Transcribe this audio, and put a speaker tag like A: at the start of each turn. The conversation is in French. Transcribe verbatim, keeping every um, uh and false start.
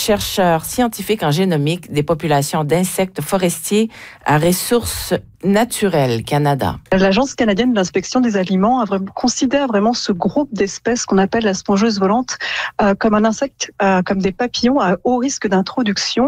A: chercheur scientifique en génomique des populations d'insectes forestiers à Ressources naturelles Canada.
B: L'Agence canadienne de l'inspection des aliments a vraiment, considère vraiment ce groupe d'espèces qu'on appelle la spongeuse volante euh, comme un insecte, euh, comme des papillons à haut risque d'introduction.